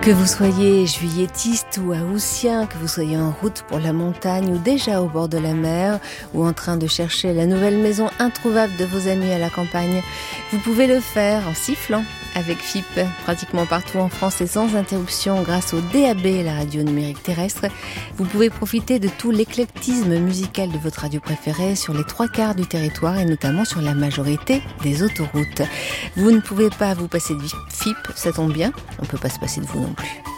Que vous soyez juillettiste ou haussien, que vous soyez en route pour la montagne ou déjà au bord de la mer ou en train de chercher la nouvelle maison introuvable de vos amis à la campagne, vous pouvez le faire en sifflant avec FIP, pratiquement partout en France et sans interruption grâce au DAB, la radio numérique terrestre. Vous pouvez profiter de tout l'éclectisme musical de votre radio préférée sur les 3/4 du territoire et notamment sur la majorité des autoroutes. Vous ne pouvez pas vous passer de FIP, ça tombe bien, on ne peut pas se passer de vous non plus.